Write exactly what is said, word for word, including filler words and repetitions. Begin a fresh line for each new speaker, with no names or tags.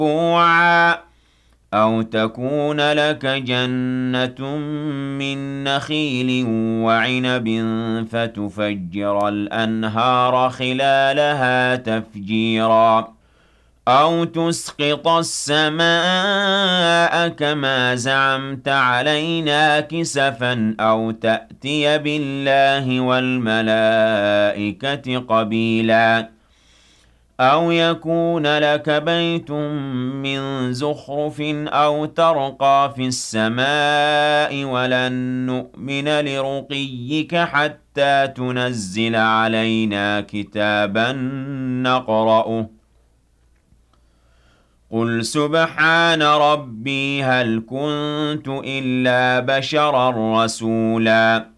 زروعا أو تكون لك جنة من نخيل وعنب فتفجر الأنهار خلالها تفجيرا أو تسقط السماء كما زعمت علينا كسفا أو تأتي بالله والملائكة قبيلا أو يكون لك بيت من زخرف أو ترقى في السماء ولن نؤمن لرقيك حتى تنزل علينا كتابا نقرأه قل سبحان ربي هل كنت إلا بشرا رسولا